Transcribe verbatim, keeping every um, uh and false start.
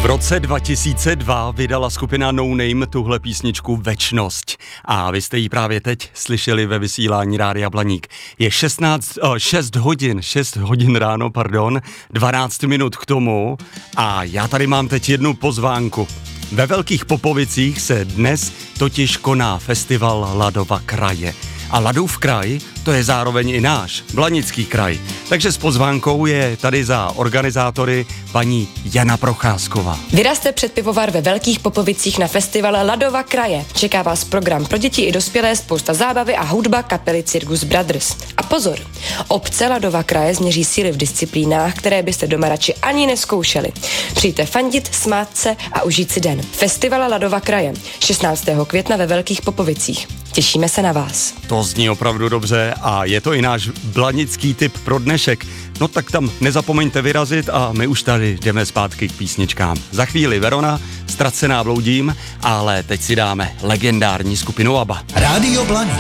roce dva tisíce dva vydala skupina No Name tuhle písničku Večnost. A vy jste ji právě teď slyšeli ve vysílání Rádia Blaník. Je šestnáct, oh, šest hodin, šest hodin ráno, pardon, dvanáct minut k tomu a já tady mám teď jednu pozvánku. Ve Velkých Popovicích se dnes totiž koná festival Ladova kraje. A Ladův kraj, to je zároveň i náš, Blanický kraj. Takže s pozvánkou je tady za organizátory paní Jana Procházková. Vyrazte před pivovar ve Velkých Popovicích na festivale Ladova kraje. Čeká vás program pro děti i dospělé, spousta zábavy a hudba kapely Circus Brothers. A pozor, obce Ladova kraje změří síly v disciplínách, které byste doma radši ani neskoušeli. Přijďte fandit, smát se a užít si den. Festival Ladova kraje, šestnáctého května ve Velkých Popovicích. Těšíme se na vás. To zní opravdu dobře a je to i náš blanický tip pro dnešek. No tak tam nezapomeňte vyrazit a my už tady jdeme zpátky k písničkám. Za chvíli Verona, Ztracená bloudím, ale teď si dáme legendární skupinu ABBA. Rádio Blaník.